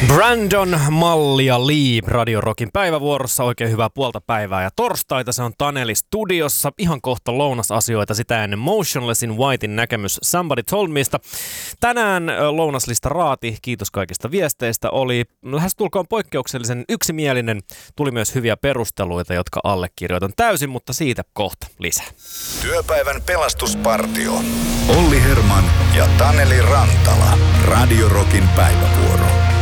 Brandon, Malli ja Lee Radio Rockin päivävuorossa. Oikein hyvää puolta päivää ja torstaita. Se on Taneli studiossa. Ihan kohta lounasasioita. Sitä ennen Motionlessin Whitein näkemys Somebody Told Meista. Tänään lounaslista raati. Kiitos kaikista viesteistä. Oli lähestulkoon poikkeuksellisen yksimielinen. Tuli myös hyviä perusteluita, jotka allekirjoitan täysin, mutta siitä kohta lisää. Työpäivän pelastuspartio. Olli Herman ja Taneli Rantala. Radio Rockin päivävuoro.